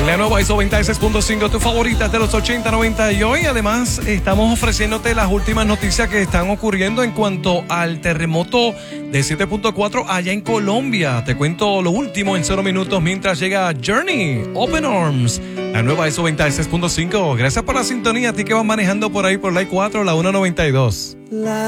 la nueva ISO 96.5, tu favorita de los 80, 90 y hoy. Además, estamos ofreciéndote las últimas noticias que están ocurriendo en cuanto al terremoto de 7.4 allá en Colombia. Te cuento lo último en 0 minutos mientras llega Journey, Open Arms, la nueva ISO 96.5. Gracias por la sintonía, a ti que vas manejando por ahí por la I4, la 192.